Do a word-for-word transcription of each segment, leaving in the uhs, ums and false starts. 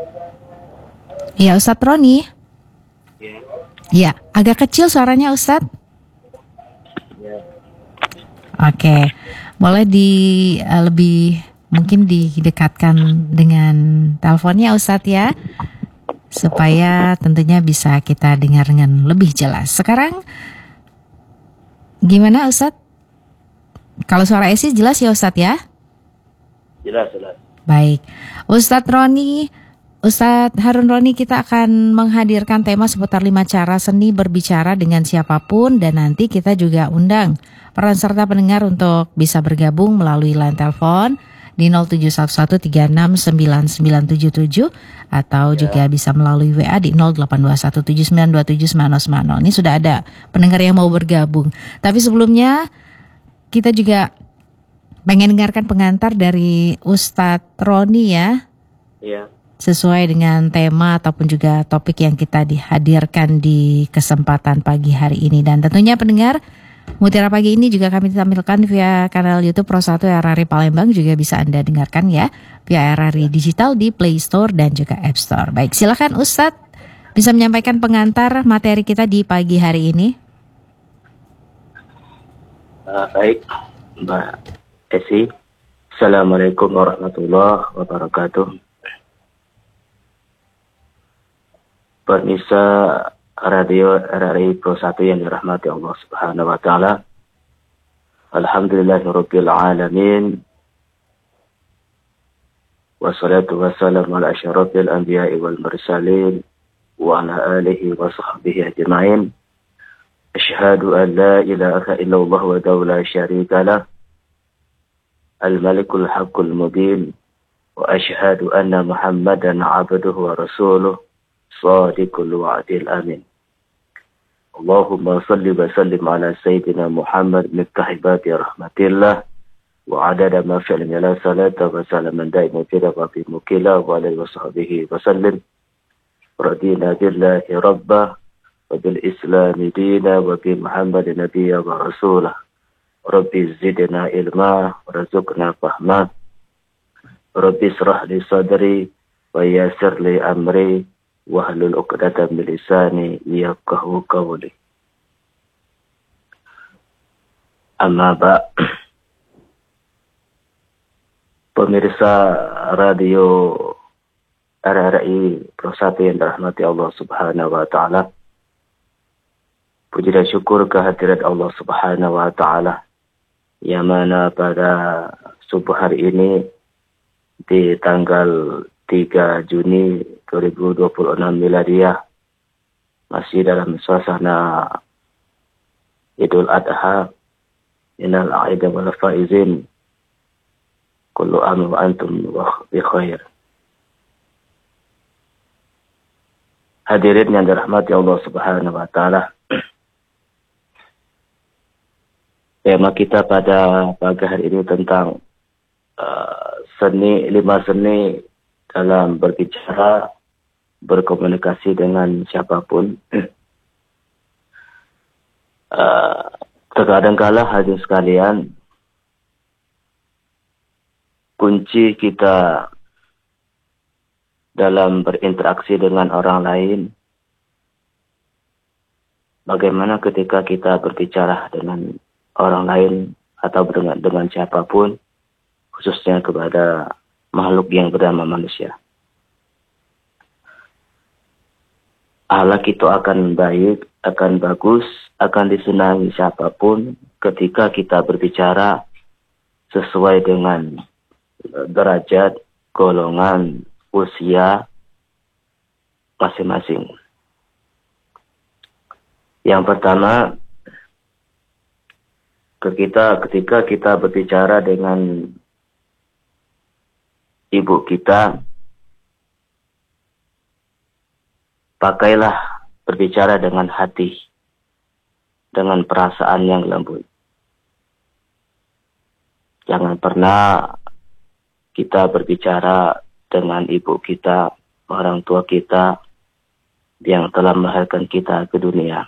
Ya, Ustadz Roni. Ya. Ya, agak kecil suaranya Ustadz. Ya. Oke, boleh di uh, lebih mungkin didekatkan dengan teleponnya Ustadz ya, supaya tentunya bisa kita dengar dengan lebih jelas. Sekarang gimana Ustadz? Kalau suara Esi jelas ya Ustadz ya? Jelas, jelas. Baik, Ustadz Roni, Ustadz Harun Roni, kita akan menghadirkan tema seputar lima cara seni berbicara dengan siapapun, dan nanti kita juga undang peran serta pendengar untuk bisa bergabung melalui line telepon di nol tujuh satu satu tiga enam sembilan sembilan tujuh tujuh atau Ya. juga bisa melalui W A di nol delapan dua satu tujuh sembilan dua tujuh sembilan nol sembilan nol. Ini sudah ada pendengar yang mau bergabung. Tapi sebelumnya kita juga pengen dengarkan pengantar dari Ustadz Roni ya. Iya. Sesuai dengan tema ataupun juga topik yang kita dihadirkan di kesempatan pagi hari ini. Dan tentunya pendengar, Mutiara Pagi ini juga kami tampilkan via kanal YouTube Pro satu R R I Palembang, juga bisa Anda dengarkan ya via R R I Digital di Play Store dan juga App Store. Baik, silakan Ustadz bisa menyampaikan pengantar materi kita di pagi hari ini. Uh, baik, Mbak Esi. Assalamualaikum warahmatullahi wabarakatuh. Pemirsa Radio R R I Pro satu yang dirahmati Allah Subhanahu wa taala. Alhamdulillahirabbil alamin. Wassalatu wassalamu ala asyrafil anbiya'i wal mursalin wa ala alihi wa sahbihi ajma'in. Asyhadu an la ilaha illallah wa la syarika lah. Al-Malikul Haqqul Mubin. Wa asyhadu anna Muhammadan 'abduhu wa rasuluh. Shadiqul wa'dil amin. Allahumma salli wa sallim ala Sayyidina Muhammad miftahibati rahmatillah wa adada ma fi'lim la salata wa salaman daimu fida wa fi mukila wa alihi wa sahbihi wa sallim. Radina billahi rabbah wa bil islami dina wa bi Muhammadin nabiyya wa rasulah. Rabbi zidna ilma wa rizukna fahma. Rabbi israh li sadri wa yassir li amri wahlul 'uqdatam min lisani yafqahu qawli. Amma ba' pemirsa radio R R I Pro satu yang dirahmati Allah Subhanahu wa taala. Puji dan syukur kehadirat Allah Subhanahu wa taala yang mana pada subuh hari ini di tanggal tiga Juni dua ribu dua puluh enam miladiah masih dalam suasana Idul Adha, innal a'ida wal faizin kullu amin wa antum bi khair. Hadirin yang dirahmati Allah Subhanahu wa taala. Tema kita pada pagi hari ini tentang uh, seni lima seni dalam berbicara, berkomunikasi dengan siapapun. uh, terkadang kala hadirin sekalian, kunci kita dalam berinteraksi dengan orang lain, bagaimana ketika kita berbicara dengan orang lain atau dengan, dengan siapapun, khususnya kepada makhluk yang bernama manusia. Akhlak itu akan baik, akan bagus, akan disenangi siapapun ketika kita berbicara sesuai dengan derajat, golongan, usia masing-masing. Yang pertama, kita ketika kita berbicara dengan ibu kita, pakailah berbicara dengan hati, dengan perasaan yang lembut. Jangan pernah kita berbicara dengan ibu kita, orang tua kita yang telah melahirkan kita ke dunia.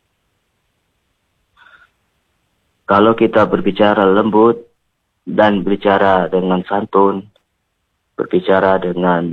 Kalau kita berbicara lembut dan berbicara dengan santun, berbicara dengan